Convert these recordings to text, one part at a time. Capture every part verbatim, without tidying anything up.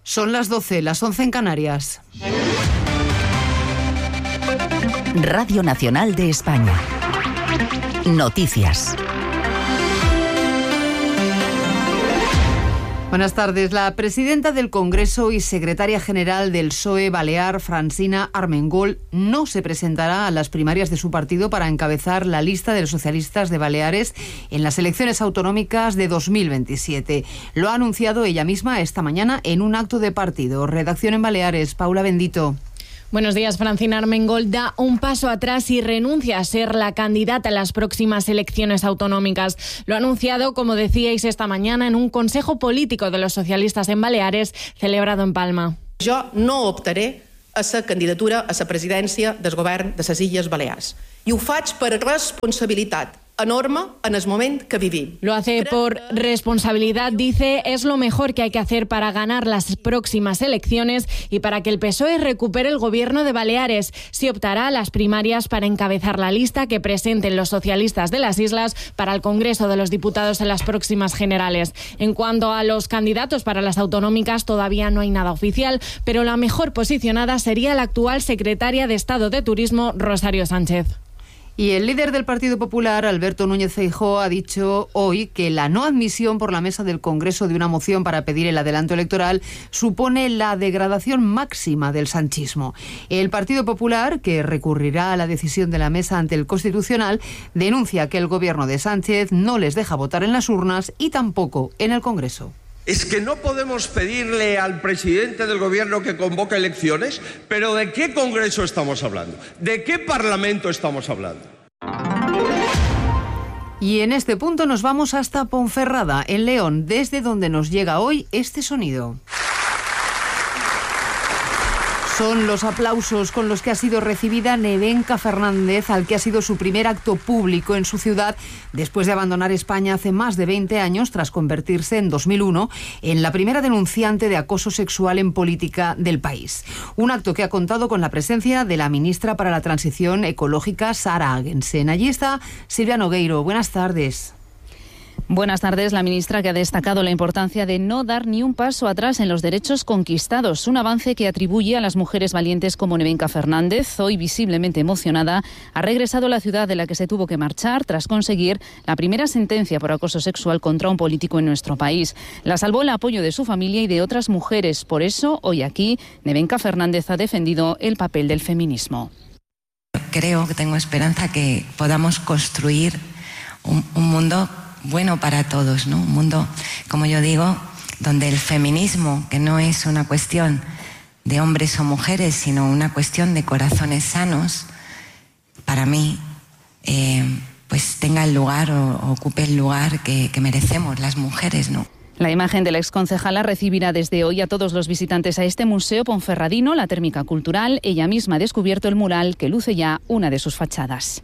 Son las doce, las once en Canarias. Radio Nacional de España. Noticias. Buenas tardes. La presidenta del Congreso y secretaria general del P S O E Balear, Francina Armengol, no se presentará a las primarias de su partido para encabezar la lista de los socialistas de Baleares en las elecciones autonómicas de dos mil veintisiete. Lo ha anunciado ella misma esta mañana en un acto de partido. Redacción en Baleares, Paula Bendito. Buenos días. Francina Armengol da un paso atrás y renuncia a ser la candidata a las próximas elecciones autonómicas. Lo ha anunciado, como decíais esta mañana, en un consejo político de los socialistas en Baleares celebrado en Palma. Jo no optaré a la candidatura a la presidència del govern de les Illes Balears. I ho faig per responsabilitat enorme en el moment que vivim. Lo hace por responsabilidad, dice, es lo mejor que hay que hacer para ganar las próximas elecciones y para que el P S O E recupere el gobierno de Baleares. Se optará a las primarias para encabezar la lista que presenten los socialistas de las islas para el Congreso de los Diputados en las próximas generales. En cuanto a los candidatos para las autonómicas, todavía no hay nada oficial, pero la mejor posicionada sería la actual secretaria de Estado de Turismo, Rosario Sánchez. Y el líder del Partido Popular, Alberto Núñez Feijóo, ha dicho hoy que la no admisión por la mesa del Congreso de una moción para pedir el adelanto electoral supone la degradación máxima del sanchismo. El Partido Popular, que recurrirá a la decisión de la mesa ante el Constitucional, denuncia que el gobierno de Sánchez no les deja votar en las urnas y tampoco en el Congreso. Es que no podemos pedirle al presidente del gobierno que convoque elecciones, pero ¿de qué Congreso estamos hablando? ¿De qué Parlamento estamos hablando? Y en este punto nos vamos hasta Ponferrada, en León, desde donde nos llega hoy este sonido. Son los aplausos con los que ha sido recibida Nevenka Fernández, al que ha sido su primer acto público en su ciudad después de abandonar España hace más de veinte años, tras convertirse en dos mil uno en la primera denunciante de acoso sexual en política del país. Un acto que ha contado con la presencia de la ministra para la Transición Ecológica, Sara Agensen. Allí está Silvia Nogueiro. Buenas tardes. Buenas tardes. La ministra, que ha destacado la importancia de no dar ni un paso atrás en los derechos conquistados, un avance que atribuye a las mujeres valientes como Nevenka Fernández, hoy visiblemente emocionada, ha regresado a la ciudad de la que se tuvo que marchar tras conseguir la primera sentencia por acoso sexual contra un político en nuestro país. La salvó el apoyo de su familia y de otras mujeres. Por eso, hoy aquí, Nevenka Fernández ha defendido el papel del feminismo. Creo que tengo esperanza que podamos construir un, un mundo bueno para todos, ¿no? Un mundo, como yo digo, donde el feminismo, que no es una cuestión de hombres o mujeres, sino una cuestión de corazones sanos, para mí, eh, pues tenga el lugar o, o ocupe el lugar que, que merecemos las mujeres, ¿no? La imagen de la exconcejala recibirá desde hoy a todos los visitantes a este museo ponferradino, la Térmica Cultural. Ella misma ha descubierto el mural que luce ya una de sus fachadas.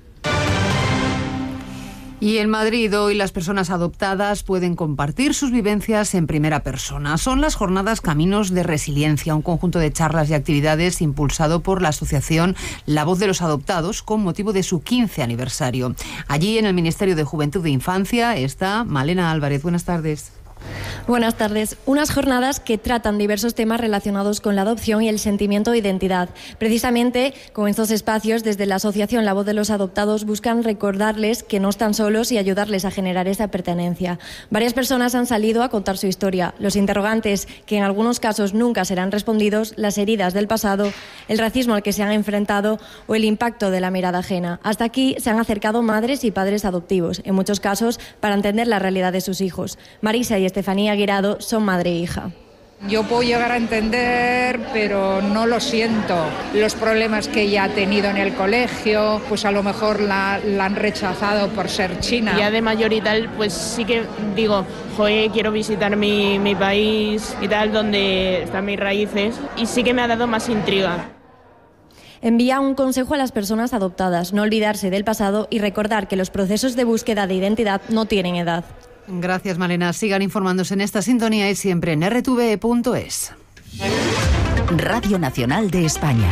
Y en Madrid hoy las personas adoptadas pueden compartir sus vivencias en primera persona. Son las jornadas Caminos de Resiliencia, un conjunto de charlas y actividades impulsado por la asociación La Voz de los Adoptados con motivo de su quince aniversario. Allí en el Ministerio de Juventud e Infancia está Malena Álvarez. Buenas tardes. Buenas tardes. Unas jornadas que tratan diversos temas relacionados con la adopción y el sentimiento de identidad. Precisamente con estos espacios, desde la asociación La Voz de los Adoptados, buscan recordarles que no están solos y ayudarles a generar esa pertenencia. Varias personas han salido a contar su historia, los interrogantes que en algunos casos nunca serán respondidos, las heridas del pasado, el racismo al que se han enfrentado o el impacto de la mirada ajena. Hasta aquí se han acercado madres y padres adoptivos, en muchos casos para entender la realidad de sus hijos. Marisa y Estefanía Guirado son madre e hija. Yo puedo llegar a entender, pero no lo siento. Los problemas que ella ha tenido en el colegio, pues a lo mejor la, la han rechazado por ser china. Ya de mayor y tal, pues sí que digo, joder, quiero visitar mi, mi país y tal, donde están mis raíces, y sí que me ha dado más intriga. Envía un consejo a las personas adoptadas: no olvidarse del pasado y recordar que los procesos de búsqueda de identidad no tienen edad. Gracias, Malena. Sigan informándose en esta sintonía y siempre en erre te ve punto es. Radio Nacional de España.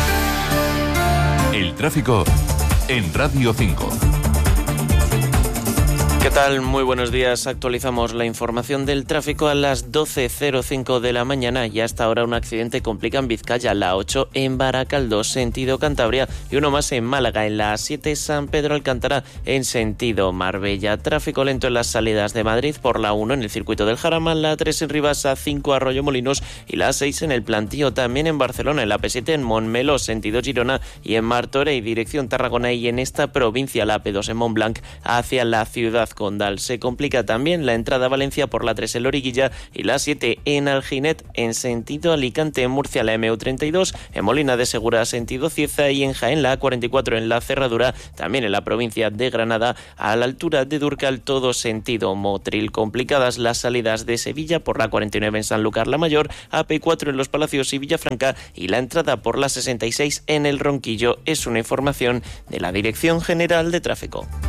El tráfico en Radio cinco. ¿Qué tal? Muy buenos días. Actualizamos la información del tráfico a las doce cero cinco de la mañana y hasta ahora un accidente complica en Vizcaya, la ocho en Baracaldo, sentido Cantabria, y uno más en Málaga, en la siete San Pedro Alcántara, en sentido Marbella. Tráfico lento en las salidas de Madrid por la uno en el circuito del Jarama, la tres en Ribasa, cinco Arroyo Molinos y la seis en el Plantío. También en Barcelona, en la P siete en Montmeló, sentido Girona, y en Martorell, dirección Tarragona, y en esta provincia la P dos en Montblanc hacia la ciudad condal. Se complica también la entrada a Valencia por la tres en Loriguilla y la siete en Alginet en sentido Alicante. En Murcia la M U treinta y dos, en Molina de Segura sentido Cieza, y en Jaén la A cuarenta y cuatro en la Cerradura, también en la provincia de Granada a la altura de Durcal, todo sentido Motril. Complicadas las salidas de Sevilla por la cuarenta y nueve en Sanlúcar la Mayor, A P cuatro en Los Palacios y Villafranca, y la entrada por la sesenta y seis en el Ronquillo. Es una información de la Dirección General de Tráfico.